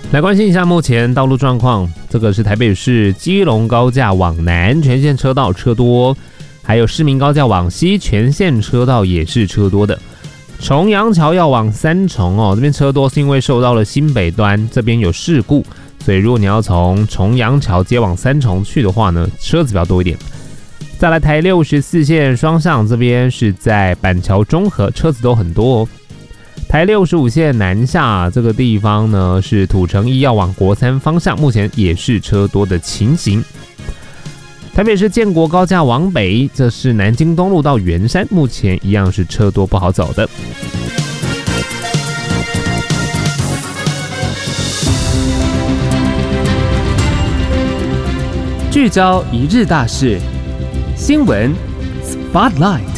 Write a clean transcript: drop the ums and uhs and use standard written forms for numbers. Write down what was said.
来关心一下目前道路状况，这个是台北市基隆高架往南全线车道车多，还有市民高架往西全线车道也是车多的。重阳桥要往三重这边车多是因为受到了新北端这边有事故，所以如果你要从重阳桥接往三重去的话呢，车子比较多一点。再来台64线双向这边是在板桥中和，车子都很多台65线南下这个地方呢，是土城一要往国三方向，目前也是车多的情形。台北市建国高架往北，这是南京东路到圆山，目前一样是车多不好走的。 聚焦一日大事，新闻 Spotlight。